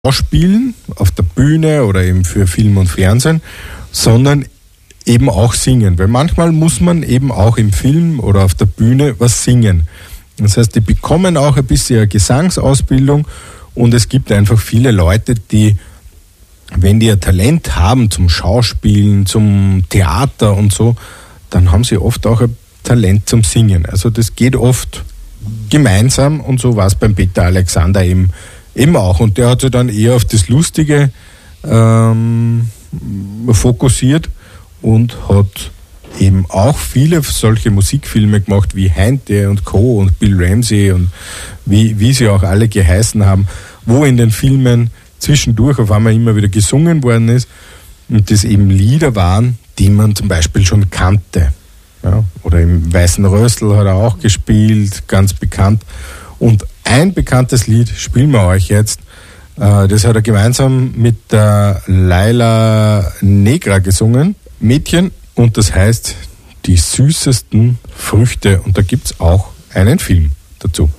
Schauspielen auf der Bühne oder eben für Film und Fernsehen, sondern eben auch singen. Weil manchmal muss man eben auch im Film oder auf der Bühne was singen. Das heißt, die bekommen auch ein bisschen eine Gesangsausbildung und es gibt einfach viele Leute, die, wenn die ein Talent haben zum Schauspielen, zum Theater und so, dann haben sie oft auch ein Talent zum Singen. Also das geht oft gemeinsam und so war es beim Peter Alexander eben auch. Und der hat sich dann eher auf das Lustige fokussiert und hat eben auch viele solche Musikfilme gemacht wie Heinte und Co. und Bill Ramsey und wie sie auch alle geheißen haben, wo in den Filmen zwischendurch auf einmal immer wieder gesungen worden ist und das eben Lieder waren, die man zum Beispiel schon kannte. Ja, oder im Weißen Rössl hat er auch gespielt, ganz bekannt. Und ein bekanntes Lied spielen wir euch jetzt. Das hat er gemeinsam mit der Laila Negra gesungen, Mädchen, und das heißt Die süßesten Früchte. Und da gibt es auch einen Film dazu.